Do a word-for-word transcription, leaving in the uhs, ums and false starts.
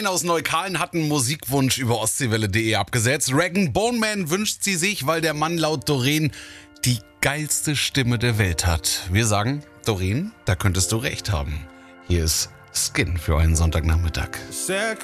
Doreen aus Neukalen hat einen Musikwunsch über ostseewelle punkt de abgesetzt. Rag Bone Man wünscht sie sich, weil der Mann laut Doreen die geilste Stimme der Welt hat. Wir sagen, Doreen, da könntest du recht haben. Hier ist Skin für einen Sonntagnachmittag.